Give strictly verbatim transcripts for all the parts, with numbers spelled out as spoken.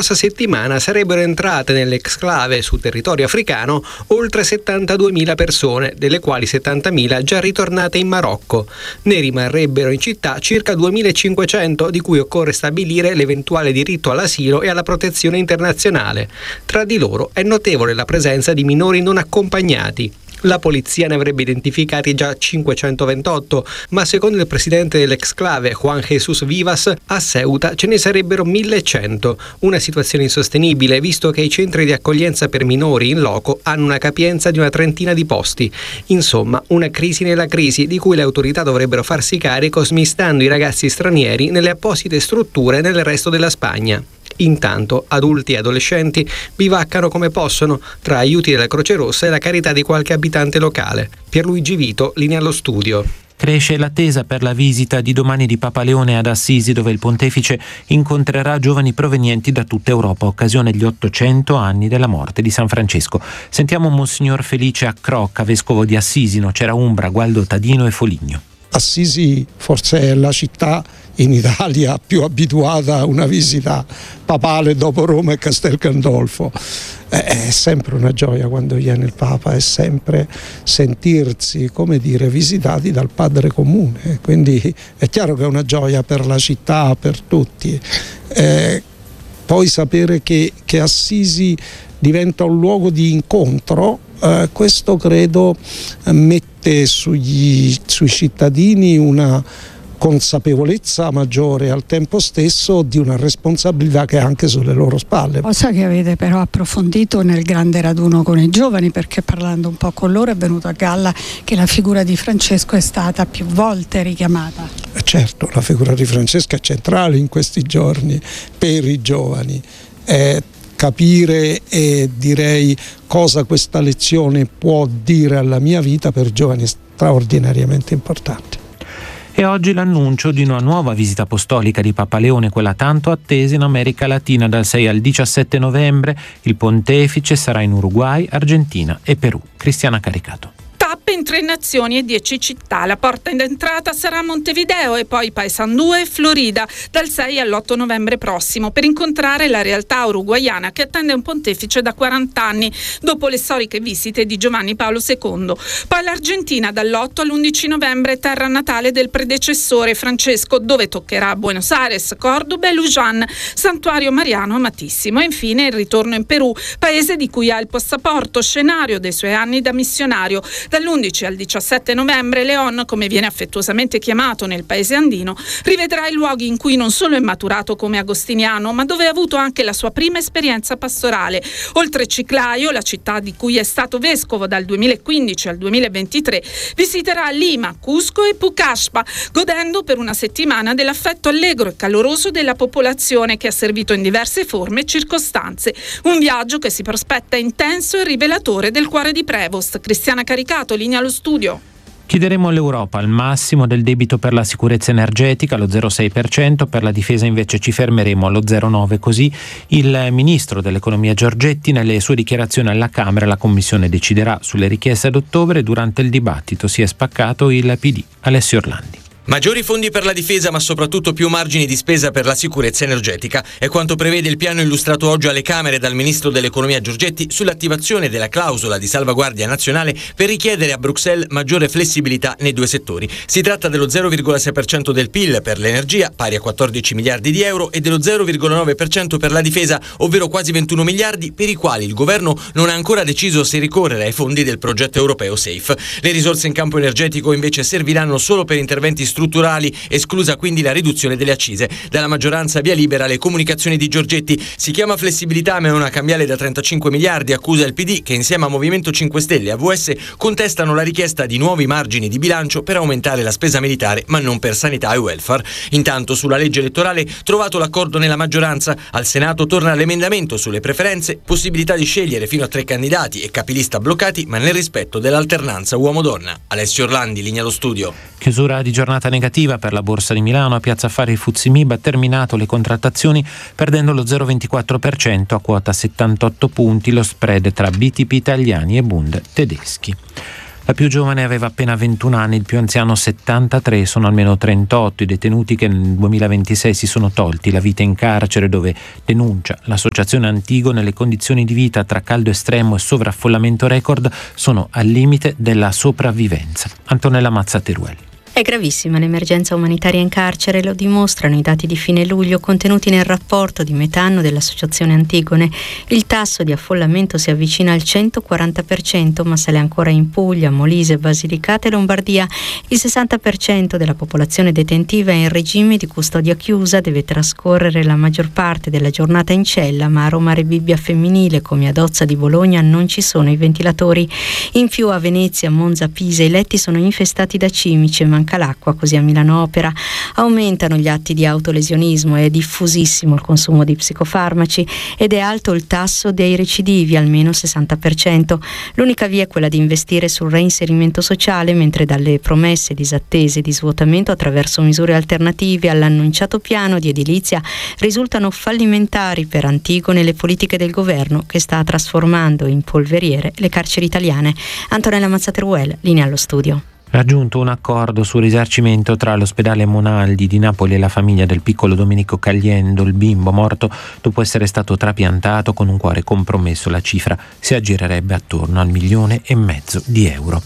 scorsa settimana sarebbero entrate nell'exclave su territorio africano oltre settantaduemila persone, delle quali settantamila già ritornate in Marocco. Ne rimarrebbero in città circa duemilacinquecento, di cui occorre stabilire l'eventuale diritto all'asilo e alla protezione internazionale. Tra di loro è notevole la presenza di minori non accompagnati. La polizia ne avrebbe identificati già cinquecentoventotto, ma secondo il presidente dell'exclave Juan Jesus Vivas, a Ceuta ce ne sarebbero millecento. Una situazione insostenibile, visto che i centri di accoglienza per minori in loco hanno una capienza di una trentina di posti. Insomma, una crisi nella crisi, di cui le autorità dovrebbero farsi carico smistando i ragazzi stranieri nelle apposite strutture nel resto della Spagna. Intanto adulti e adolescenti bivaccano come possono, tra aiuti della Croce Rossa e la carità di qualche abitante locale. Pierluigi Vito, linea allo studio. Cresce l'attesa per la visita di domani di Papa Leone ad Assisi, dove il pontefice incontrerà giovani provenienti da tutta Europa, occasione degli ottocento anni della morte di San Francesco. Sentiamo Monsignor Felice Accrocca, vescovo di Assisi, Nocera Umbra, Gualdo Tadino e Foligno. Assisi forse è la città in Italia più abituata a una visita papale dopo Roma e Castel Gandolfo. È sempre una gioia quando viene il Papa, è sempre sentirsi, come dire, visitati dal Padre comune, quindi è chiaro che è una gioia per la città, per tutti. Eh, poi sapere che, che Assisi diventa un luogo di incontro, eh, questo credo mette sugli, sui cittadini una consapevolezza maggiore, al tempo stesso di una responsabilità che è anche sulle loro spalle. Cosa che avete però approfondito nel grande raduno con i giovani, perché parlando un po' con loro è venuto a galla che la figura di Francesco è stata più volte richiamata. Certo, la figura di Francesco è centrale in questi giorni per i giovani. È capire e direi cosa questa lezione può dire alla mia vita per giovani straordinariamente importanti. E oggi l'annuncio di una nuova visita apostolica di Papa Leone, quella tanto attesa in America Latina. Dal sei al diciassette novembre il pontefice sarà in Uruguay, Argentina e Perù. Cristiana Caricato. Tappe in tre nazioni e dieci città. La porta d'entrata sarà Montevideo e poi Paysandú e Florida dal sei all'otto novembre prossimo, per incontrare la realtà uruguaiana che attende un pontefice da quaranta anni dopo le storiche visite di Giovanni Paolo secondo. Poi l'Argentina dall'otto all'undici novembre, terra natale del predecessore Francesco, dove toccherà Buenos Aires, Cordoba e Luján, santuario mariano amatissimo. E infine il ritorno in Perù, paese di cui ha il passaporto, scenario dei suoi anni da missionario. Dall'undici al diciassette novembre León, come viene affettuosamente chiamato nel paese andino, rivedrà i luoghi in cui non solo è maturato come agostiniano, ma dove ha avuto anche la sua prima esperienza pastorale. Oltre Chiclayo, la città di cui è stato vescovo dal duemilaquindici al duemilaventitré, visiterà Lima, Cusco e Pucallpa, godendo per una settimana dell'affetto allegro e caloroso della popolazione che ha servito in diverse forme e circostanze. Un viaggio che si prospetta intenso e rivelatore del cuore di Prevost. Cristiana Caricato, linea allo studio. Chiederemo all'Europa il massimo del debito per la sicurezza energetica, lo zero virgola sei per cento, per la difesa invece ci fermeremo allo zero virgola nove per cento, così il ministro dell'economia Giorgetti. Nelle sue dichiarazioni alla Camera la Commissione deciderà sulle richieste ad ottobre. Durante il dibattito si è spaccato il P D. Alessio Orlandi. Maggiori fondi per la difesa, ma soprattutto più margini di spesa per la sicurezza energetica. È quanto prevede il piano illustrato oggi alle Camere dal ministro dell'economia Giorgetti sull'attivazione della clausola di salvaguardia nazionale per richiedere a Bruxelles maggiore flessibilità nei due settori. Si tratta dello zero virgola sei per cento del P I L per l'energia, pari a quattordici miliardi di euro, e dello zero virgola nove per cento per la difesa, ovvero quasi ventuno miliardi, per i quali il governo non ha ancora deciso se ricorrere ai fondi del progetto europeo SAFE. Le risorse in campo energetico invece serviranno solo per interventi strutturali, esclusa quindi la riduzione delle accise. Dalla maggioranza via libera alle comunicazioni di Giorgetti. Si chiama flessibilità, ma è una cambiale da trentacinque miliardi, accusa il P D, che insieme a Movimento cinque Stelle e A V S contestano la richiesta di nuovi margini di bilancio per aumentare la spesa militare, ma non per sanità e welfare. Intanto sulla legge elettorale trovato l'accordo nella maggioranza. Al Senato torna l'emendamento sulle preferenze, possibilità di scegliere fino a tre candidati e capilista bloccati, ma nel rispetto dell'alternanza uomo-donna. Alessio Orlandi, linea allo studio. Chiusura di giornata negativa per la Borsa di Milano. A Piazza Affari il Fuzzi Mib ha terminato le contrattazioni perdendo lo zero virgola ventiquattro per cento a quota settantotto punti, lo spread tra B T P italiani e Bund tedeschi. La più giovane aveva appena ventuno anni, il più anziano settantatré, sono almeno trentotto i detenuti che nel duemilaventisei si sono tolti la vita in carcere, dove, denuncia l'associazione Antigone, le condizioni di vita tra caldo estremo e sovraffollamento record sono al limite della sopravvivenza. Antonella Mazzateruel. È gravissima l'emergenza umanitaria in carcere, lo dimostrano i dati di fine luglio contenuti nel rapporto di metà anno dell'associazione Antigone. Il tasso di affollamento si avvicina al centoquaranta per cento, ma sale ancora in Puglia, Molise, Basilicata e Lombardia. Il sessanta per cento della popolazione detentiva è in regime di custodia chiusa, deve trascorrere la maggior parte della giornata in cella, ma a Roma Rebibbia femminile, come ad Ozza di Bologna, non ci sono i ventilatori. In più a Venezia, Monza, Pisa i letti sono infestati da cimici e manca l'acqua, così a Milano Opera. Aumentano gli atti di autolesionismo, è diffusissimo il consumo di psicofarmaci ed è alto il tasso dei recidivi, almeno sessanta per cento. L'unica via è quella di investire sul reinserimento sociale, mentre dalle promesse disattese di svuotamento attraverso misure alternative all'annunciato piano di edilizia risultano fallimentari per Antigone le politiche del governo, che sta trasformando in polveriere le carceri italiane. Antonella Mazzateruel, linea allo studio. Raggiunto un accordo sul risarcimento tra l'ospedale Monaldi di Napoli e la famiglia del piccolo Domenico Cagliendo, il bimbo morto dopo essere stato trapiantato con un cuore compromesso. La cifra si aggirerebbe attorno al milione e mezzo di euro.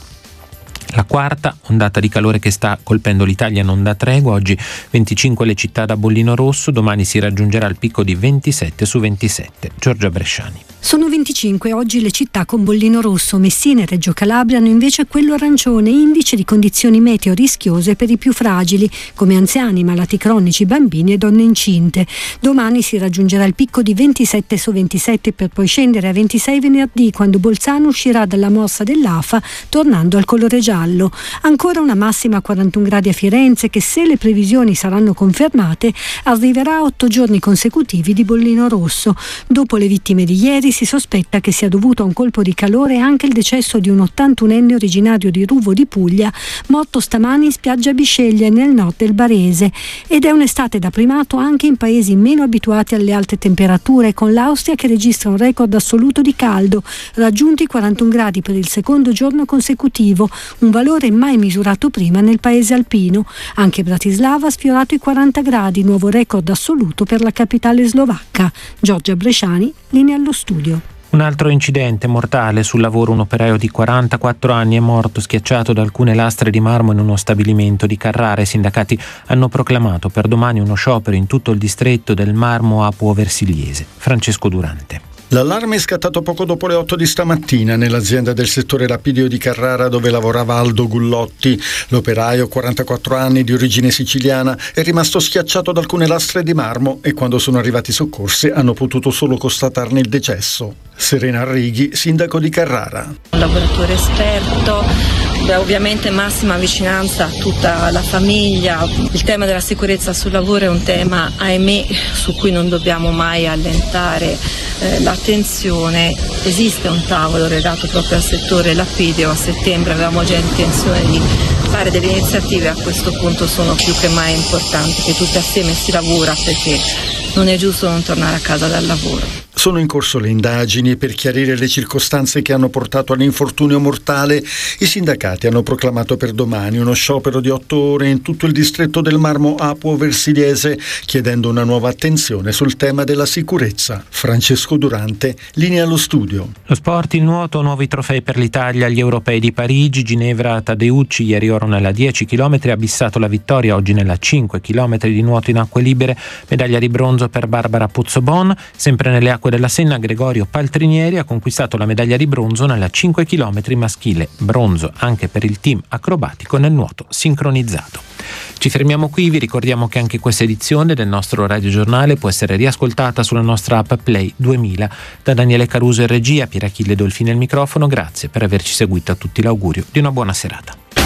La quarta ondata di calore che sta colpendo l'Italia non dà tregua. Oggi venticinque le città da bollino rosso, domani si raggiungerà il picco di ventisette su ventisette. Giorgia Bresciani. Sono venticinque oggi le città con bollino rosso. Messina e Reggio Calabria hanno invece quello arancione, indice di condizioni meteo rischiose per i più fragili, come anziani, malati cronici, bambini e donne incinte. Domani si raggiungerà il picco di ventisette su ventisette per poi scendere a ventisei venerdì, quando Bolzano uscirà dalla morsa dell'A F A tornando al colore giallo. Ancora una massima a quarantuno gradi a Firenze, che, se le previsioni saranno confermate, arriverà a otto giorni consecutivi di bollino rosso. Dopo le vittime di ieri si sospetta che sia dovuto a un colpo di calore anche il decesso di un ottantunenne originario di Ruvo di Puglia, morto stamani in spiaggia Bisceglie nel nord del Barese. Ed è un'estate da primato anche in paesi meno abituati alle alte temperature, con l'Austria che registra un record assoluto di caldo, raggiunti quarantuno gradi per il secondo giorno consecutivo, un valore mai misurato prima nel paese alpino. Anche Bratislava ha sfiorato i quaranta gradi, nuovo record assoluto per la capitale slovacca. Giorgia Bresciani, linea allo studio. Un altro incidente mortale sul lavoro, un operaio di quarantaquattro anni è morto schiacciato da alcune lastre di marmo in uno stabilimento di Carrara. I sindacati hanno proclamato per domani uno sciopero in tutto il distretto del marmo apuo-versigliese. Francesco Durante. L'allarme è scattato poco dopo le otto di stamattina nell'azienda del settore lapidio di Carrara, dove lavorava Aldo Gullotti. L'operaio, quarantaquattro anni, di origine siciliana, è rimasto schiacciato da alcune lastre di marmo e quando sono arrivati i soccorsi hanno potuto solo constatarne il decesso. Serena Arrighi, sindaco di Carrara. Un lavoratore esperto, beh, ovviamente massima vicinanza a tutta la famiglia. Il tema della sicurezza sul lavoro è un tema, ahimè, su cui non dobbiamo mai allentare eh, l'attenzione. Esiste un tavolo legato proprio al settore lapidio. A settembre avevamo già intenzione di fare delle iniziative, a questo punto sono più che mai importanti che tutti assieme si lavora, perché non è giusto non tornare a casa dal lavoro. Sono in corso le indagini per chiarire le circostanze che hanno portato all'infortunio mortale. I sindacati hanno proclamato per domani uno sciopero di otto ore in tutto il distretto del marmo apuo-versigliese, chiedendo una nuova attenzione sul tema della sicurezza. Francesco Durante, linea allo studio. Lo sport, il nuoto, nuovi trofei per l'Italia agli europei di Parigi. Ginevra Tadeucci ieri oro nella dieci chilometri ha bissato la vittoria, oggi nella cinque chilometri di nuoto in acque libere. Medaglia di bronzo per Barbara Puzzobon. Sempre nelle acque della Senna, Gregorio Paltrinieri ha conquistato la medaglia di bronzo nella cinque chilometri maschile. Bronzo anche per il team acrobatico nel nuoto sincronizzato. Ci fermiamo qui, vi ricordiamo che anche questa edizione del nostro radiogiornale può essere riascoltata sulla nostra app Play duemila. Da Daniele Caruso in regia, Pierachille Dolfini al microfono, grazie per averci seguito, a tutti l'augurio di una buona serata.